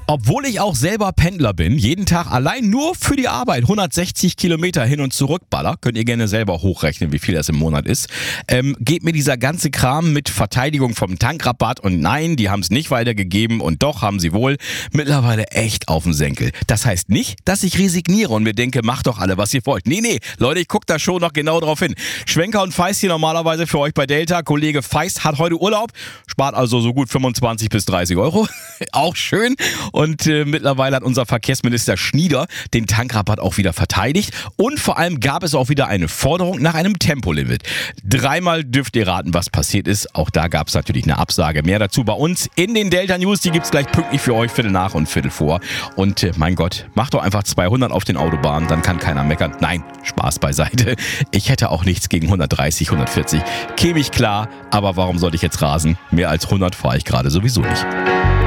Obwohl ich auch selber Pendler bin, jeden Tag allein nur für die Arbeit 160 Kilometer hin und zurück baller, könnt ihr gerne selber hochrechnen, wie viel das im Monat ist, geht mir dieser ganze Kram mit Verteidigung vom Tankrabatt und nein, die haben es nicht weitergegeben und doch haben sie wohl mittlerweile echt auf den Senkel. Das heißt nicht, dass ich resigniere und mir denke, macht doch alle, was ihr wollt. Nee, Leute, ich gucke da schon noch genau drauf hin. Schwenker und Feist hier normalerweise für euch bei Delta. Kollege Feist hat heute Urlaub, spart also so gut 25 bis 30 Euro. Auch schön. Und mittlerweile hat unser Verkehrsminister Schnieder den Tankrabatt auch wieder verteidigt. Und vor allem gab es auch wieder eine Forderung nach einem Tempolimit. Dreimal dürft ihr raten, was passiert ist. Auch da gab es natürlich eine Absage. Mehr dazu bei uns in den Delta News. Die gibt es gleich pünktlich für euch, Viertel nach und Viertel vor. Und mein Gott, macht doch einfach 200 auf den Autobahnen, dann kann keiner meckern. Nein, Spaß beiseite. Ich hätte auch nichts gegen 130, 140. Käme ich klar, aber warum sollte ich jetzt rasen? Mehr als 100 fahre ich gerade sowieso nicht.